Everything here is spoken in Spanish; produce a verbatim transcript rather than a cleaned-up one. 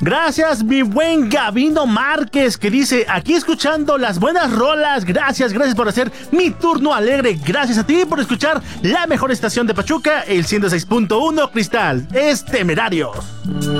Gracias, mi buen Gabino Márquez, que dice, aquí escuchando las buenas rolas. Gracias, gracias por hacer mi turno alegre. Gracias a ti por escuchar la mejor estación de Pachuca, el ciento seis punto uno Cristal. Es Temerarios.